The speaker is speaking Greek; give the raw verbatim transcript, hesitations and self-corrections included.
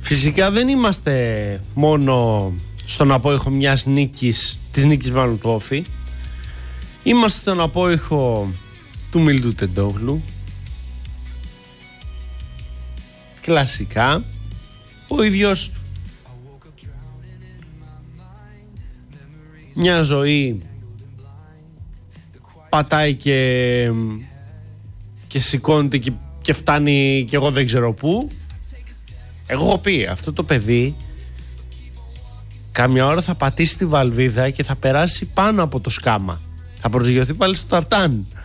Φυσικά δεν είμαστε μόνο στον απόϊχο μιας νίκης, της νίκης μάλλον του Όφη. Είμαστε στον απόϊχο του Μίλτου Τεντόγλου. Κλασικά. Ο ίδιος μια ζωή πατάει και, και σηκώνεται και, και φτάνει και εγώ δεν ξέρω πού. Εγώ έχω πει, αυτό το παιδί κάμια ώρα θα πατήσει τη βαλβίδα και θα περάσει πάνω από το σκάμα. Θα προσγειωθεί πάλι στο ταρτάν.